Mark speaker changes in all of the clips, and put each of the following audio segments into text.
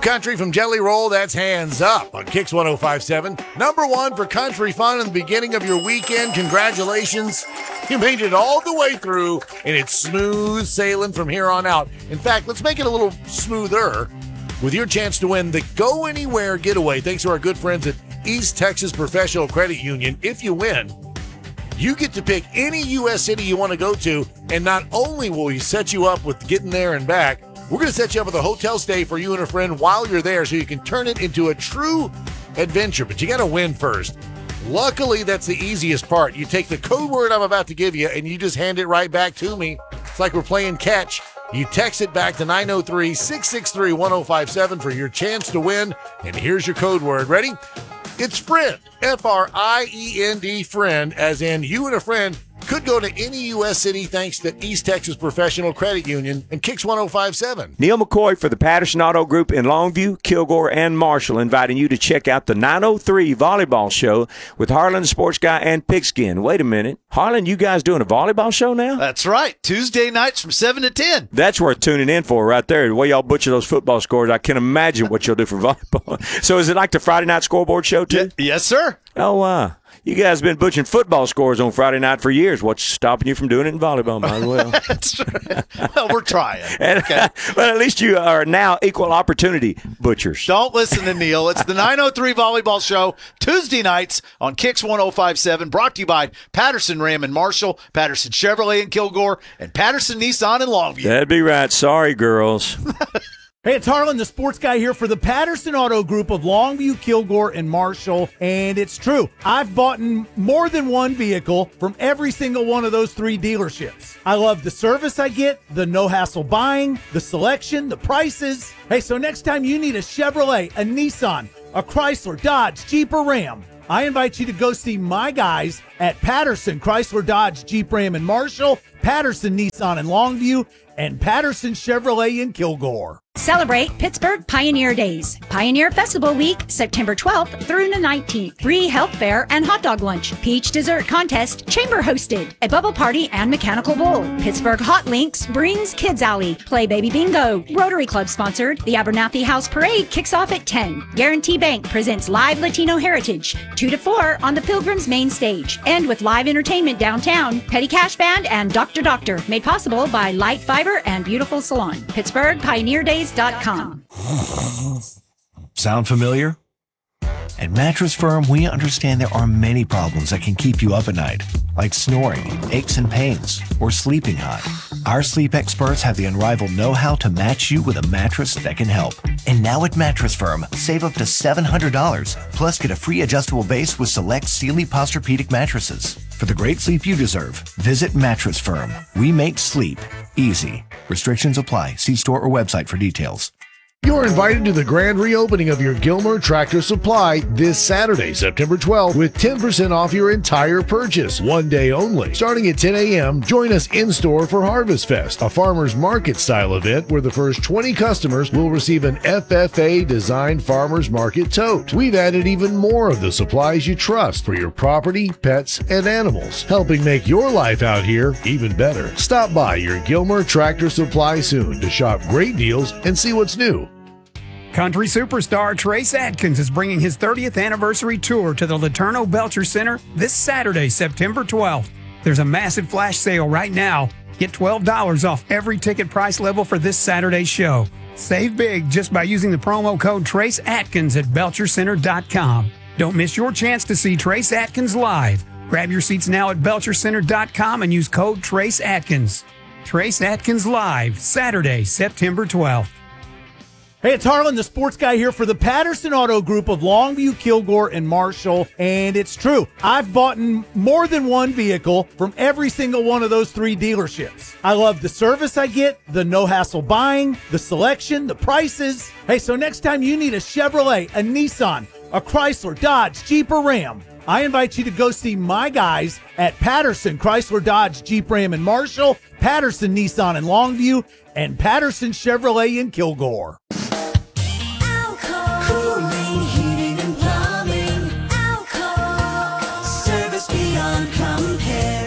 Speaker 1: Country from Jelly Roll, that's Hands Up on Kicks 105.7. Number one for country fun in the beginning of your weekend. Congratulations. You made it all the way through, and it's smooth sailing from here on out. In fact, let's make it a little smoother with your chance to win the Go Anywhere Getaway, thanks to our good friends at East Texas Professional Credit Union. If you win, you get to pick any U.S. city you want to go to, and not only will we set you up with getting there and back, we're going to set you up with a hotel stay for you and a friend while you're there so you can turn it into a true adventure. But you got to win first. Luckily, that's the easiest part. You take the code word I'm about to give you and you just hand it right back to me. It's like we're playing catch. You text it back to 903-663-1057 for your chance to win. And here's your code word. Ready? It's friend. F-R-I-E-N-D, friend, as in you and a friend could go to any U.S. city thanks to East Texas Professional Credit Union and Kicks 105.7.
Speaker 2: Neil McCoy for the Patterson Auto Group in Longview, Kilgore, and Marshall, inviting you to check out the 903 Volleyball Show with Harlan, the Sports Guy, and Pigskin. Wait a minute. Harlan, you guys doing a volleyball show now?
Speaker 3: That's right. Tuesday nights from 7 to 10.
Speaker 2: That's worth tuning in for right there. The way y'all butcher those football scores, I can imagine what you'll do for volleyball. So is it like the Friday night scoreboard show, too?
Speaker 3: Yes, sir.
Speaker 2: Oh, wow. You guys have been butchering football scores on Friday night for years. What's stopping you from doing it in volleyball, might as well?
Speaker 3: That's right. Well, we're trying.
Speaker 2: Okay. Well, at least you are now equal opportunity butchers.
Speaker 3: Don't listen to Neil. It's the 903 Volleyball Show, Tuesday nights on Kicks 105.7, brought to you by Patterson Ram in Marshall, Patterson Chevrolet in Kilgore, and Patterson Nissan in Longview.
Speaker 2: That'd be right. Sorry, girls.
Speaker 4: Hey, it's Harlan, the Sports Guy here for the Patterson Auto Group of Longview, Kilgore, and Marshall. And it's true. I've bought more than one vehicle from every single one of those three dealerships. I love the service I get, the no-hassle buying, the selection, the prices. Hey, so next time you need a Chevrolet, a Nissan, a Chrysler, Dodge, Jeep, or Ram, I invite you to go see my guys at Patterson Chrysler, Dodge, Jeep, Ram, and Marshall, Patterson Nissan in Longview, and Patterson Chevrolet in Kilgore.
Speaker 5: Celebrate Pittsburgh Pioneer Days. Pioneer Festival Week, September 12th through the 19th. Free health fair and hot dog lunch. Peach dessert contest, chamber hosted. A bubble party and mechanical bull. Pittsburgh Hot Links brings Kids Alley. Play Baby Bingo. Rotary Club sponsored. The Abernathy House Parade kicks off at 10. Guarantee Bank presents Live Latino Heritage. 2 to 4 on the Pilgrims main stage. And with live entertainment downtown, Petty Cash Band and Dr. Doctor. Made possible by Light Fiber and Beautiful Salon. Pittsburgh Pioneer Days.
Speaker 6: Sound familiar? At Mattress Firm, we understand there are many problems that can keep you up at night, like snoring, aches and pains, or sleeping hot. Our sleep experts have the unrivaled know-how to match you with a mattress that can help. And now at Mattress Firm, save up to $700, plus get a free adjustable base with select Sealy Posturepedic mattresses. For the great sleep you deserve, visit Mattress Firm. We make sleep easy. Restrictions apply. See store or website for details.
Speaker 1: You're invited to the grand reopening of your Gilmer Tractor Supply this Saturday, September 12th, with 10% off your entire purchase. One day only. Starting at 10 a.m., join us in-store for Harvest Fest, a farmer's market-style event where the first 20 customers will receive an FFA-designed farmer's market tote. We've added even more of the supplies you trust for your property, pets, and animals, helping make your life out here even better. Stop by your Gilmer Tractor Supply soon to shop great deals and see what's new.
Speaker 7: Country superstar Trace Atkins is bringing his 30th anniversary tour to the Laterno Belcher Center this Saturday, September 12th. There's a massive flash sale right now. Get $12 off every ticket price level for this Saturday's show. Save big just by using the promo code Trace Atkins at BelcherCenter.com. Don't miss your chance to see Trace Atkins live. Grab your seats now at BelcherCenter.com and use code Trace Atkins. Trace Atkins live, Saturday, September 12th.
Speaker 4: Hey, it's Harlan, the Sports Guy here for the Patterson Auto Group of Longview, Kilgore, and Marshall. And it's true. I've bought more than one vehicle from every single one of those three dealerships. I love the service I get, the no-hassle buying, the selection, the prices. Hey, so next time you need a Chevrolet, a Nissan, a Chrysler, Dodge, Jeep, or Ram, I invite you to go see my guys at Patterson Chrysler, Dodge, Jeep, Ram, and Marshall, Patterson Nissan in Longview, and Patterson Chevrolet in Kilgore.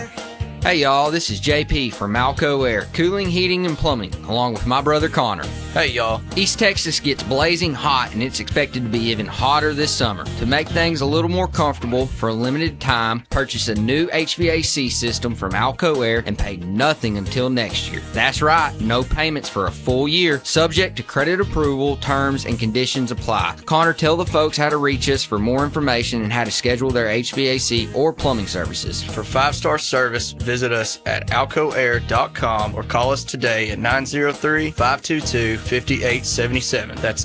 Speaker 8: Hey y'all, this is JP from Alco Air, Cooling, Heating, and Plumbing, along with my brother Connor. Hey y'all, East Texas gets blazing hot and it's expected to be even hotter this summer. To make things a little more comfortable, for a limited time, purchase a new HVAC system from Alco Air and pay nothing until next year. That's right, no payments for a full year, subject to credit approval, terms and conditions apply. Connor, tell the folks how to reach us for more information and how to schedule their HVAC or plumbing services.
Speaker 9: For 5-star service, visit us at alcoair.com or call us today at 903-522-5877. That's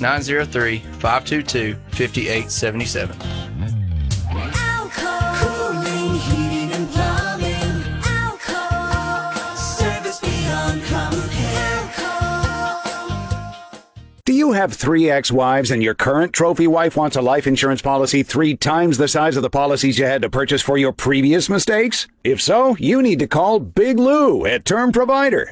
Speaker 9: 903-522-5877.
Speaker 10: Alco Cooling, Heating and Plumbing. Alco Service Beyond Compare.
Speaker 11: Do you have 3 ex-wives and your current trophy wife wants a life insurance policy 3 times the size of the policies you had to purchase for your previous mistakes? If so, you need to call Big Lou at Term Provider,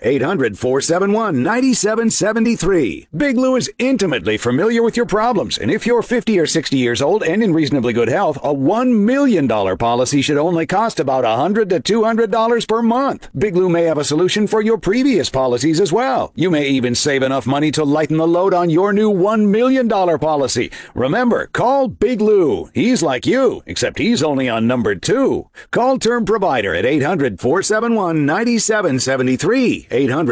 Speaker 11: 800-471-9773. Big Lou is intimately familiar with your problems, and if you're 50 or 60 years old and in reasonably good health, a $1 million policy should only cost about $100 to $200 per month. Big Lou may have a solution for your previous policies as well. You may even save enough money to lighten the load on your new $1 million policy. Remember, call Big Lou. He's like you, except he's only on number 2. Call Term Provider at 800-471-9773.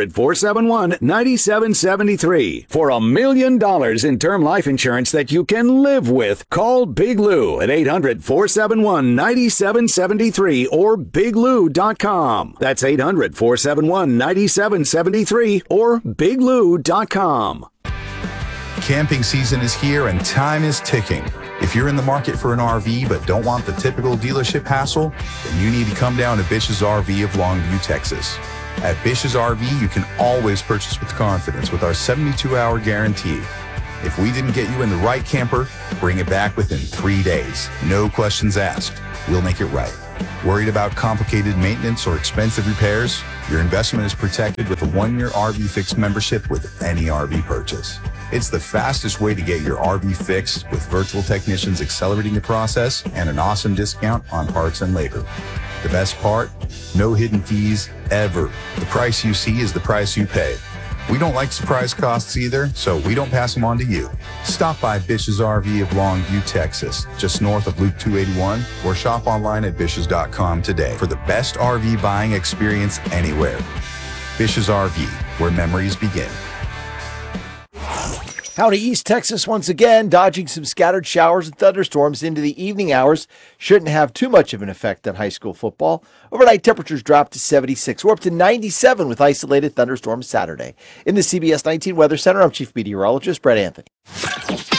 Speaker 11: 800-471-9773. For $1 million in term life insurance that you can live with, call Big Lou at 800-471-9773 or biglou.com. That's 800-471-9773 or biglou.com.
Speaker 12: Camping season is here and time is ticking. If you're in the market for an RV but don't want the typical dealership hassle, then you need to come down to Bish's RV of Longview, Texas. At Bish's RV, you can always purchase with confidence with our 72-hour guarantee. If we didn't get you in the right camper, bring it back within 3 days. No questions asked. We'll make it right. Worried about complicated maintenance or expensive repairs? Your investment is protected with a 1-year RV Fix membership with any RV purchase. It's the fastest way to get your RV fixed, with virtual technicians accelerating the process and an awesome discount on parts and labor. The best part? No hidden fees, ever. The price you see is the price you pay. We don't like surprise costs either, so we don't pass them on to you. Stop by Bish's RV of Longview, Texas, just north of Loop 281, or shop online at Bish's.com today for the best RV buying experience anywhere. Bish's RV, where memories begin.
Speaker 13: Howdy, East Texas once again, dodging some scattered showers and thunderstorms into the evening hours. Shouldn't have too much of an effect on high school football. Overnight temperatures drop to 76. We're up to 97 with isolated thunderstorms Saturday. In the CBS 19 Weather Center, I'm Chief Meteorologist Brett Anthony.